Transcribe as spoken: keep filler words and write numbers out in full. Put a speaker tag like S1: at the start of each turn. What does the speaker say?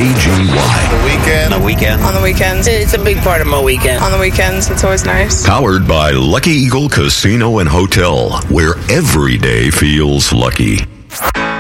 S1: G Y.
S2: The weekend.
S3: On the weekend.
S4: On the weekends.
S3: It's a big part of my weekend.
S4: On the weekends, it's always nice.
S1: Powered by Lucky Eagle Casino and Hotel, where every day feels lucky.